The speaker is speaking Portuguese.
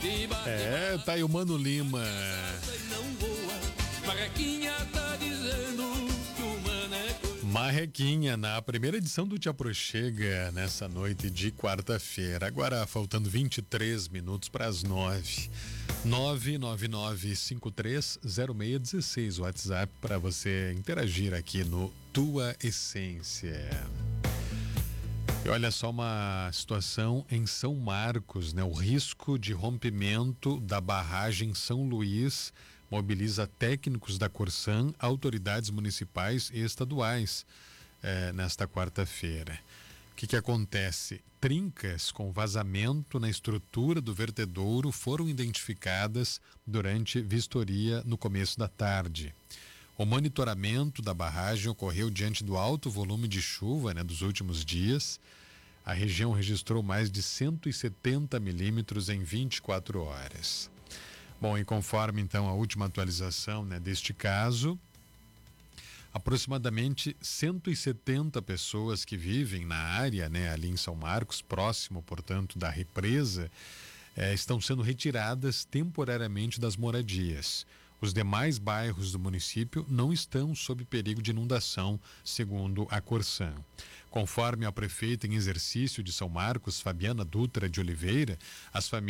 Tá aí o Mano Lima. Marrequinha tá dizendo que o mano é coisa. Marrequinha, na primeira edição do Te Aproxega, nessa noite de quarta-feira. Agora faltando 23 minutos para as 9. 999530616, o WhatsApp para você interagir aqui no Tua Essência. E olha só uma situação em São Marcos, né? O risco de rompimento da barragem São Luís mobiliza técnicos da Corsan, autoridades municipais e estaduais nesta quarta-feira. O que acontece? Trincas com vazamento na estrutura do vertedouro foram identificadas durante vistoria no começo da tarde. O monitoramento da barragem ocorreu diante do alto volume de chuva, dos últimos dias. A região registrou mais de 170 milímetros em 24 horas. Bom, e conforme então a última atualização deste caso, aproximadamente 170 pessoas que vivem na área, ali em São Marcos, próximo, portanto, da represa, estão sendo retiradas temporariamente das moradias. Os demais bairros do município não estão sob perigo de inundação, segundo a Corsan. Conforme a prefeita em exercício de São Marcos, Fabiana Dutra de Oliveira, as famílias